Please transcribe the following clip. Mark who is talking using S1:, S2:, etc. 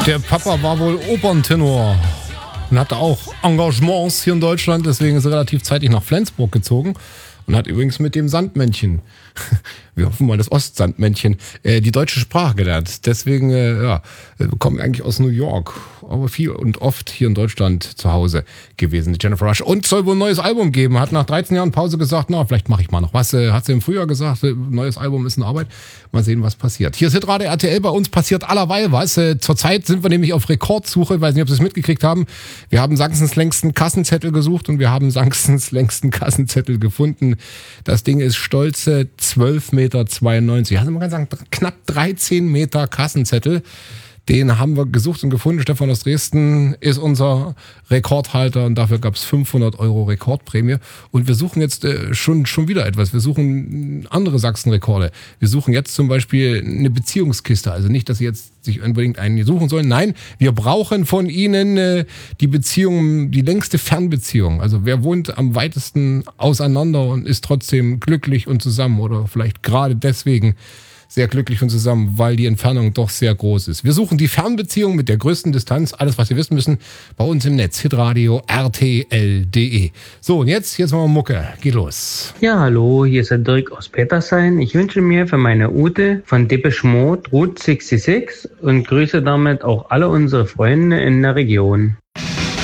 S1: Der Papa war wohl Operntenor und hatte auch Engagements hier in Deutschland, deswegen ist er relativ zeitig nach Flensburg gezogen und hat übrigens mit dem Sandmännchen, wir hoffen mal das Ostsandmännchen, die deutsche Sprache gelernt. Deswegen, kommen eigentlich aus New York, aber viel und oft hier in Deutschland zu Hause gewesen, die Jennifer Rush. Und soll wohl ein neues Album geben, hat nach 13 Jahren Pause gesagt, vielleicht mache ich mal noch was. Hat sie im Frühjahr gesagt, neues Album ist in Arbeit. Mal sehen, was passiert. Hier ist Hitradio RTL, bei uns passiert allerweil was. Zurzeit sind wir nämlich auf Rekordsuche, weiß nicht, ob Sie es mitgekriegt haben. Wir haben Sachsens längsten Kassenzettel gesucht und wir haben Sachsens längsten Kassenzettel gefunden. Das Ding ist stolze 12,92 Meter. Also man kann sagen, knapp 13 Meter Kassenzettel. Den haben wir gesucht und gefunden. Stefan aus Dresden ist unser Rekordhalter und dafür gab es 500 € Rekordprämie. Und wir suchen jetzt schon wieder etwas. Wir suchen andere Sachsen-Rekorde. Wir suchen jetzt zum Beispiel eine Beziehungskiste. Also nicht, dass Sie jetzt sich unbedingt einen suchen sollen. Nein, wir brauchen von Ihnen die Beziehung, die längste Fernbeziehung. Also wer wohnt am weitesten auseinander und ist trotzdem glücklich und zusammen oder vielleicht gerade deswegen sehr glücklich und zusammen, weil die Entfernung doch sehr groß ist. Wir suchen die Fernbeziehung mit der größten Distanz. Alles, was Sie wissen müssen, bei uns im Netz. Hitradio RTL.de. So, und jetzt machen wir Mucke. Geht los.
S2: Ja, hallo, hier ist der Dirk aus Petersheim. Ich wünsche mir für meine Ute von Depeche Mode Route 66 und grüße damit auch alle unsere Freunde in der Region.